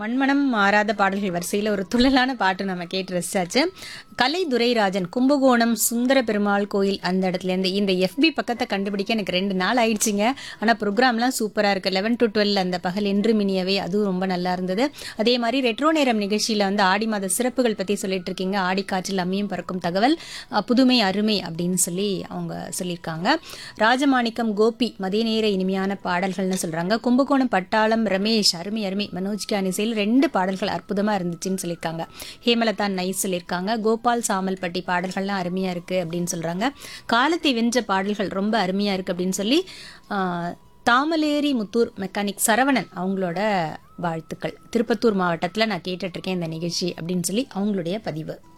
மண்மனம் மாறாத பாடல்கள் வரிசையில் ஒரு துள்ளலான பாட்டு நம்ம கேட்டு ரசிச்சாச்சு. கலை துரைராஜன் கும்பகோணம் சுந்தர பெருமாள் கோயில் அந்த இடத்துலேருந்து இந்த எஃபி பக்கத்தை கண்டுபிடிக்க எனக்கு 2 நாள் ஆயிடுச்சுங்க. ஆனால் ப்ரோக்ராம்லாம் சூப்பராக இருக்குது. 11 to 12 அந்த பகல் என்று மினியவே அதுவும் ரொம்ப நல்லா இருந்தது. அதே மாதிரி ரெட்ரோ நேரம் நிகழ்ச்சியில் வந்து ஆடி மாத சிறப்புகள் பற்றி சொல்லிட்டு இருக்கீங்க. ஆடி காற்றில் அம்மியும் பறக்கும் தகவல் புதுமை அருமை அப்படின்னு சொல்லி அவங்க சொல்லியிருக்காங்க. ராஜமாணிக்கம் கோபி மதிய நேர இனிமையான பாடல்கள்னு சொல்கிறாங்க. கும்பகோணம் பட்டாளம் ரமேஷ் அருமை அருமை மனோஜ் கானிசையில் 2 பாடல்கள் அற்புதமாக இருந்துச்சுன்னு சொல்லியிருக்காங்க. ஹேமலதா நைஸ் சொல்லியிருக்காங்க. கோபால் சாமல்பட்டி பாடல்கள்லாம் அருமையாக இருக்குது அப்படின்னு சொல்கிறாங்க. காலத்தை வென்ற பாடல்கள் ரொம்ப அருமையாக இருக்குது அப்படின்னு சொல்லி தாமலேரி முத்தூர் மெக்கானிக் சரவணன் அவங்களோட வாழ்த்துக்கள். திருப்பத்தூர் மாவட்டத்தில் நான் கேட்டுட்ருக்கேன் இந்த நிகழ்ச்சி அப்படின்னு சொல்லி அவங்களுடைய பதிவு.